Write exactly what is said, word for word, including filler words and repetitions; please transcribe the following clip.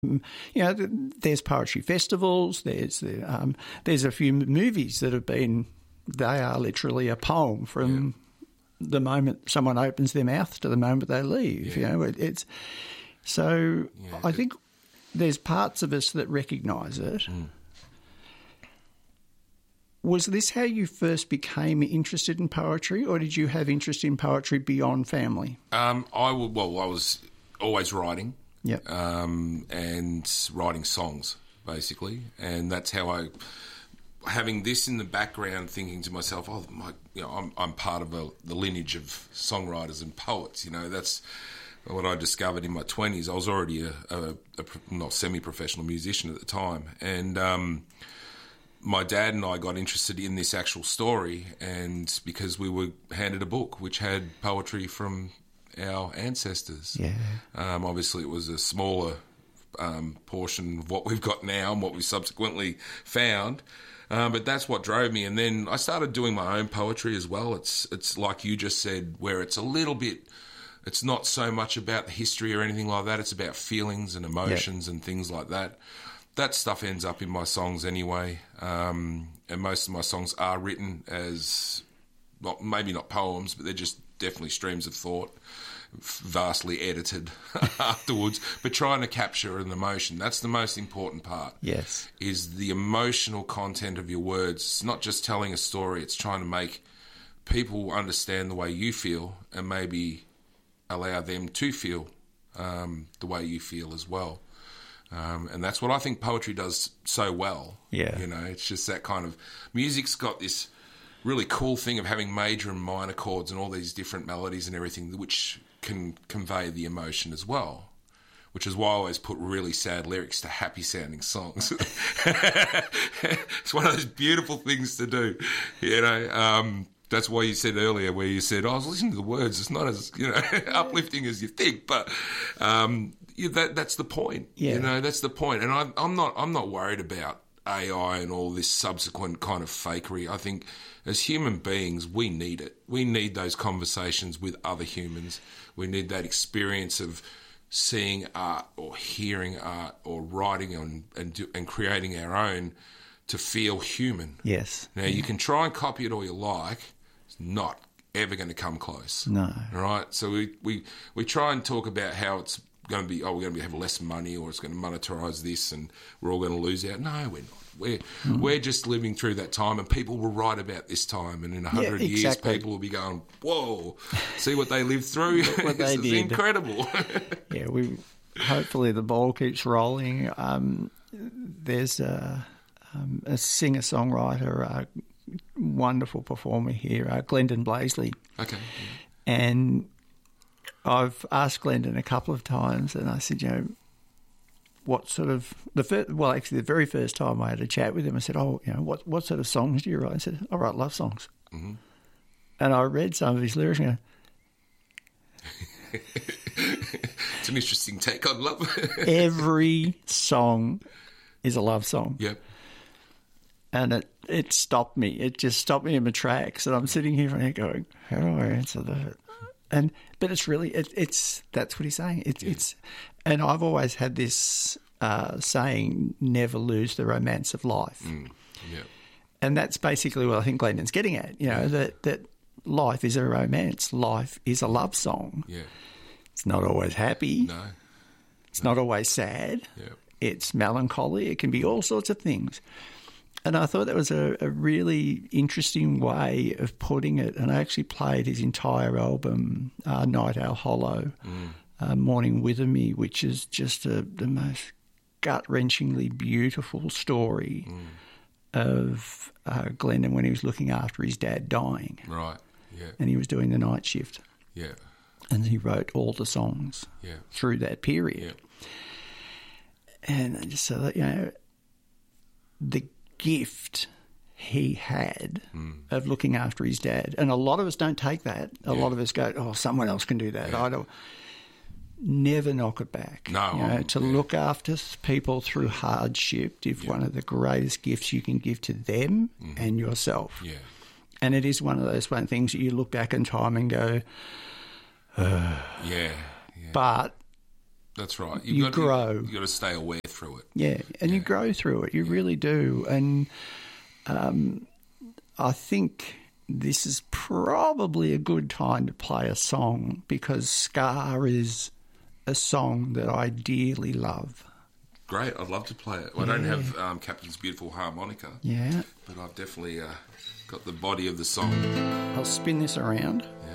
You know, there's poetry festivals, there's um, there's a few movies that have been, they are literally a poem from yeah. the moment someone opens their mouth to the moment they leave. Yeah. You know, it, it's so yeah, I think there's parts of us that recognise it. Mm. Was this how you first became interested in poetry, or did you have interest in poetry beyond family? Um, I w- well, I was always writing. Yep. Um, and writing songs, basically. And that's how I, having this in the background, thinking to myself, oh, my, you know, I'm, I'm part of a, the lineage of songwriters and poets. You know, that's what I discovered in my twenties. I was already a, a, a not semi-professional musician at the time. And um, my dad and I got interested in this actual story, and because we were handed a book which had poetry from our ancestors. Yeah. Um, obviously, it was a smaller um, portion of what we've got now and what we subsequently found. Um, but that's what drove me. And then I started doing my own poetry as well. It's it's like you just said, where it's a little bit, it's not so much about the history or anything like that. It's about feelings and emotions yeah. and things like that. That stuff ends up in my songs anyway. Um, and most of my songs are written as, well, maybe not poems, but they're just definitely streams of thought, vastly edited afterwards, but trying to capture an emotion. That's the most important part. Yes. Is the emotional content of your words. It's not just telling a story, it's trying to make people understand the way you feel and maybe allow them to feel um, the way you feel as well. Um, and that's what I think poetry does so well. Yeah. You know, it's just that kind of, music's got this really cool thing of having major and minor chords and all these different melodies and everything, which can convey the emotion as well, which is why I always put really sad lyrics to happy sounding songs. It's one of those beautiful things to do, you know. Um, that's why you said earlier, where you said, oh, I was listening to the words, it's not as, you know, uplifting as you think, but um, yeah, that that's the point. Yeah. You know, that's the point. And I, I'm not I'm not worried about A I and all this subsequent kind of fakery. I think as human beings, we need it. We need those conversations with other humans. We need that experience of seeing art or hearing art or writing on, and do, and creating our own to feel human. Yes. Now, you can try and copy it all you like. It's not ever going to come close. No. Right? So we, we, we try and talk about how it's going to be, oh, we're going to have less money, or it's going to monetize this and we're all going to lose out. No, we're not. We're, mm. we're just living through that time, and people will write about this time, and in a hundred yeah, exactly. years people will be going, whoa, see what they lived through. What they This did. is incredible. Yeah, we hopefully the ball keeps rolling. Um, there's a, um, a singer-songwriter, a wonderful performer here, uh, Glendon Blaisley. Okay. Yeah. And I've asked Glendon a couple of times, and I said, you know, what sort of the first, well, actually, the very first time I had a chat with him, I said, "Oh, you know, what what sort of songs do you write?" I said, "I write love songs." Mm-hmm. And I read some of his lyrics, and I go, it's an interesting take on love. every song is a love song. Yep. And it it stopped me. It just stopped me in my tracks, and I'm sitting here and going, "How do I answer that?" And but it's really it, it's that's what he's saying. It's yeah. it's, and I've always had this uh, saying: never lose the romance of life. Mm, yeah. And that's basically what I think Glendon's getting at. You know, yeah. that that life is a romance. Life is a love song. Yeah. It's not always happy. No. It's no. not always sad. Yeah. It's melancholy. It can be all sorts of things. And I thought that was a, a really interesting way of putting it. And I actually played his entire album, uh, Night Owl Hollow, mm. uh, Morning With Me, which is just a, the most gut-wrenchingly beautiful story mm. of uh, Glendon when he was looking after his dad dying. Right, yeah. And he was doing the night shift. Yeah. And he wrote all the songs yeah. through that period. Yeah. And I just so that, you know, the gift he had mm. of looking after his dad. And a lot of us don't take that. A yeah. lot of us go, oh, someone else can do that. Yeah. I don't. Never knock it back. No. You know, to yeah. look after people through hardship is yeah. one of the greatest gifts you can give to them mm-hmm. and yourself. Yeah. And it is one of those one things that you look back in time and go, uh, yeah. yeah. But That's right. You've you got grow. To, you've got to stay aware through it. Yeah, and yeah. you grow through it. You yeah. really do. And um, I think this is probably a good time to play a song because Scar is a song that I dearly love. Great. I'd love to play it. Well, yeah. I don't have um, Captain's Beautiful Harmonica. Yeah. But I've definitely uh, got the body of the song. I'll spin this around. Yeah.